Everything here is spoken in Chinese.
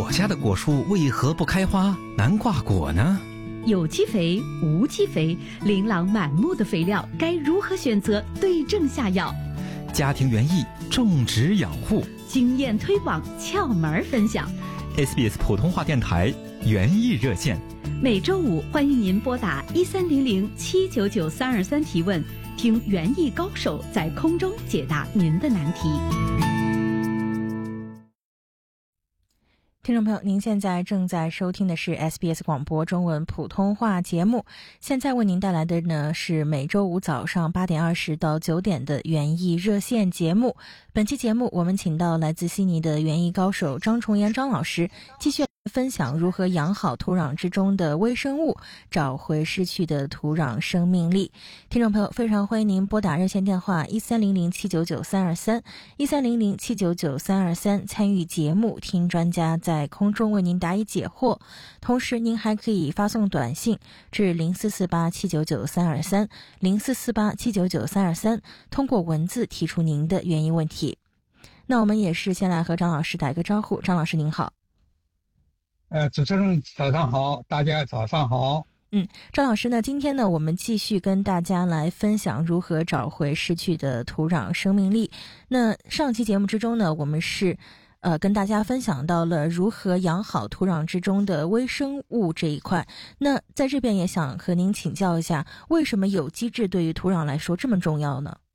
我家的果树为何不开花难挂果呢？ 有机肥、无机肥，琳琅满目的肥料该如何选择，对症下药？ 家庭园艺种植养护经验推广窍门分享。 SBS 普通话电台园艺热线， 每周五欢迎您拨打1300-799-323提问，听园艺高手在空中解答您的难题。 听众朋友，您现在正在收听的是 SBS 广播中文普通话节目。现在为您带来的呢是每周五早上8点20到9点的园艺热线节目。本期节目我们请到来自悉尼的园艺高手张崇岩张老师，继续分享如何养好土壤之中的微生物，找回失去的土壤生命力。听众朋友，非常欢迎您拨打热线电话1300-799-323 1300-799-323参与节目，听专家在空中为您答疑解惑。同时您还可以发送短信至0448-799-323 0448-799-323，通过文字提出您的园艺问题。那我们也是先来和张老师打一个招呼。张老师您好。 主持人早上好，大家早上好。 张老师呢，今天呢，我们继续跟大家来分享如何找回失去的土壤生命力。那上期节目之中呢，我们是跟大家分享到了如何养好土壤之中的微生物这一块。那在这边也想和您请教一下，为什么有机质对于土壤来说这么重要呢？